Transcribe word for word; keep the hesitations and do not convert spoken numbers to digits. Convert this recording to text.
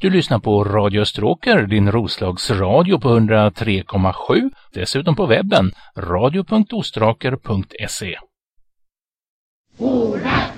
Du lyssnar på Radio Österåker, din Roslagsradio på hundra tre komma sju. Dessutom på webben radio punkt ostraker punkt se. Hurra!